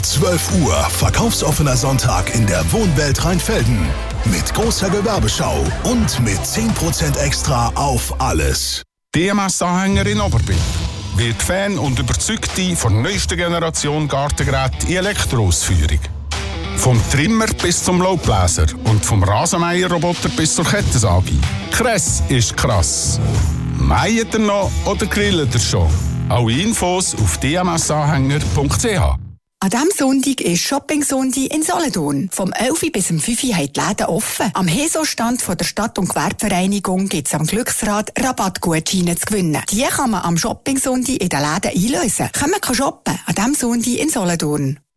12 Uhr, verkaufsoffener Sonntag in der Wohnwelt Rheinfelden. Mit großer Gewerbeschau und mit 10% extra auf alles. DMS-Anhänger in Oberbiet wird Fan und Überzeugte von der neuesten Generation Gartengeräte in Elektroausführung. Vom Trimmer bis zum Laubbläser und vom Rasenmäherroboter bis zur Kettensage. Kress ist krass. Mäht ihr noch oder grillt ihr schon? Alle Infos auf dmsanhänger.ch. An diesem Sonntag ist Shopping-Sonntag in Solothurn. Vom 11 bis 5 haben die Läden offen. Am Heso-Stand von der Stadt- und Gewerbevereinigung gibt es am Glücksrad Rabattgutscheine zu gewinnen. Die kann man am Shopping-Sonntag in den Läden einlösen. Kommen shoppen an diesem Sonntag in Solothurn.